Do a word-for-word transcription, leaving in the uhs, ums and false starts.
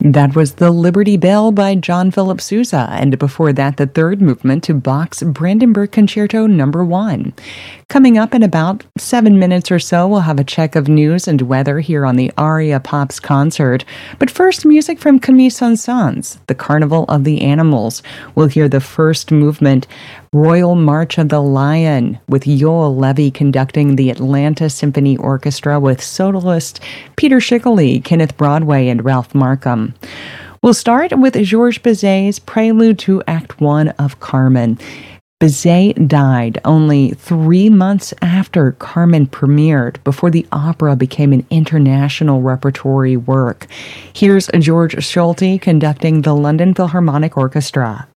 That was the Liberty Bell by John Philip Sousa, and before that, the third movement to Bach's Brandenburg Concerto number one. Coming up in about seven minutes or so, we'll have a check of news and weather here on the Aria Pops concert. But first, music from Camille Saint-Saëns, The Carnival of the Animals. We'll hear the first movement, Royal March of the Lion, with Yoel Levy conducting the Atlanta Symphony Orchestra with soloist Peter Schickele, Kenneth Broadway, and Ralph Markham. We'll start with Georges Bizet's Prelude to Act One of Carmen. Bizet died only three months after Carmen premiered, before the opera became an international repertory work. Here's George Solti conducting the London Philharmonic Orchestra.